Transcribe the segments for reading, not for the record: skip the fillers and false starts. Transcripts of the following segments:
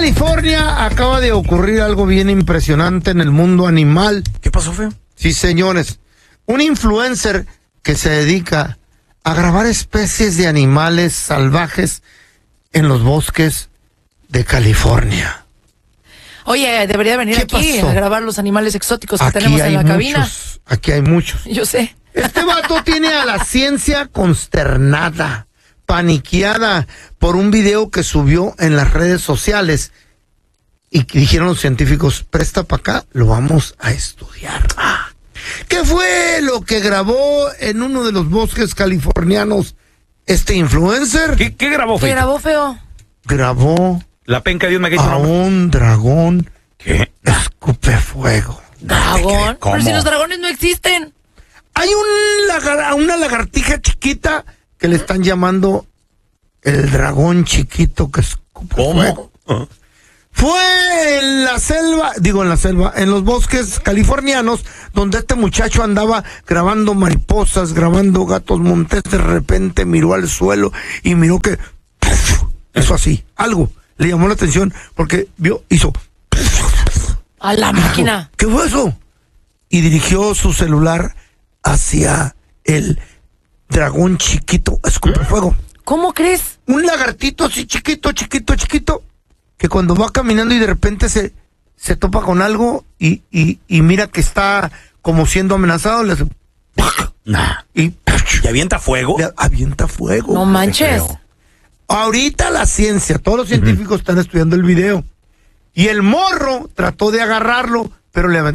California acaba de ocurrir algo bien impresionante en el mundo animal. ¿Qué pasó, feo? Sí, señores. Un influencer que se dedica a grabar especies de animales salvajes en los bosques de California. Oye, debería venir aquí a grabar los animales exóticos que Aquí tenemos en la cabina. Aquí hay muchos. Yo sé. Este vato tiene a la ciencia consternada, paniqueada por un video que subió en las redes sociales. Y dijeron los científicos, presta para acá, lo vamos a estudiar. ¿Qué fue lo que grabó en uno de los bosques californianos este influencer? ¿Qué grabó, feo? ¿Qué grabó, feo? Grabó La penca de un a un dragón ¿Qué? escupe fuego. ¿Dragón? ¿Cómo? Pero si los dragones no existen. Hay una lagartija chiquita que le están llamando el dragón chiquito que escupe fuego. Fue en los bosques californianos, donde este muchacho andaba grabando mariposas, grabando gatos montés. De repente miró al suelo y miró que hizo así, algo le llamó la atención porque hizo A la máquina. ¿Qué fue eso? Y dirigió su celular hacia el dragón chiquito escupe fuego. ¿Cómo crees? Un lagartito así chiquito, que cuando va caminando y de repente se topa con algo y mira que está como siendo amenazado, le hace y avienta fuego. le avienta fuego. No manches. Ahorita la ciencia, todos los científicos están estudiando el video. Y el morro trató de agarrarlo, pero le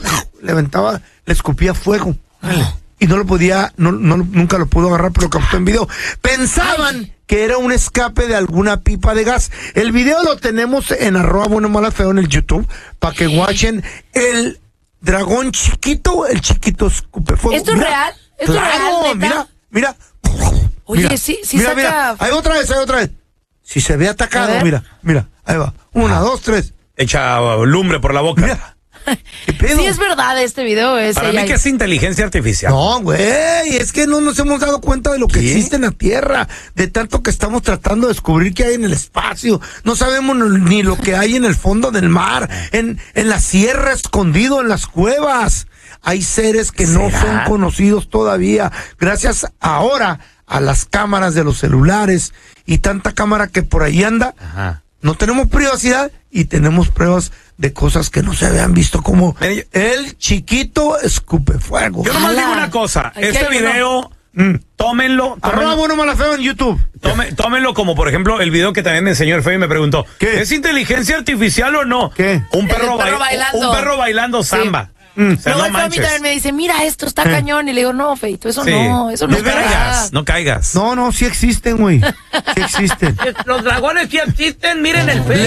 escupía fuego. Y no lo podía, nunca lo pudo agarrar, pero lo captó en video. Pensaban que era un escape de alguna pipa de gas. El video lo tenemos en @buenomalafeo en el YouTube, para que watchen el dragón chiquito, el chiquito escupe fuego. ¿Esto es real? ¿Esto es real, neta? Mira. Oye, Mira, sí mira, saca... mira. Hay otra vez. Si se ve A atacado, ver. mira, ahí va. 1, 2, 3. Echa lumbre por la boca. Mira. ¿Qué pedo? Sí es verdad este video. Para mí que es inteligencia artificial. No, güey, es que no nos hemos dado cuenta de lo que existe en la Tierra, de tanto que estamos tratando de descubrir qué hay en el espacio. No sabemos ni lo que hay en el fondo del mar, en la sierra, escondido en las cuevas. Hay seres que no son conocidos todavía, gracias ahora a las cámaras de los celulares y tanta cámara que por ahí anda. Ajá. No tenemos privacidad y tenemos pruebas de cosas que no se habían visto, como el chiquito escupe fuego. Yo nomás digo una cosa. Aquí Este hay uno. video, tómenlo. @buenomalafeo en YouTube. Tómenlo como, por ejemplo, el video que también me enseñó el Feo y me preguntó, ¿qué? ¿es inteligencia artificial o no? ¿Qué? Un perro bailando. Un perro bailando samba. O sea, Luego no el Feo a mí manches. también me dice, mira, esto está cañón. Y le digo, no, Feito, eso Sí. no es No verdad. caigas, no caigas. No, sí existen, güey. Sí existen. Los dragones sí existen, miren el Feo.